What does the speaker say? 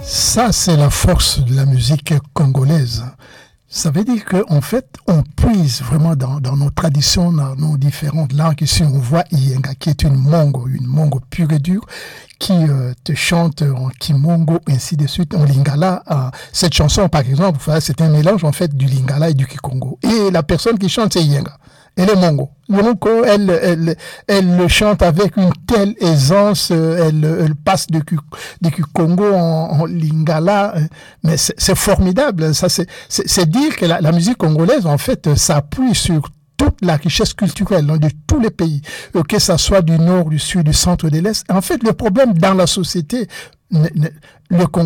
Ça, c'est la force de la musique congolaise. Ça veut dire qu'en fait, on puise vraiment dans nos traditions, dans nos différentes langues. Ici, on voit Iyenga, qui est une mongo pure et dure, qui te chante en kimongo, ainsi de suite, en lingala. Cette chanson, par exemple, c'est un mélange, en fait, du lingala et du kikongo. Et la personne qui chante, c'est Iyenga. Elle est mongo. Donc, elle le chante avec une telle aisance, elle passe du Congo en lingala, mais c'est formidable. Ça, c'est dire que la musique congolaise, en fait, s'appuie sur toute la richesse culturelle de tous les pays, que ça soit du nord, du sud, du centre, de l'est. En fait, le problème dans la société, le Congo